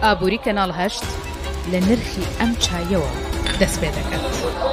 ئابووری کەناڵ 8 لە نرخی ئەم چایەوە دەست پێ دەکات.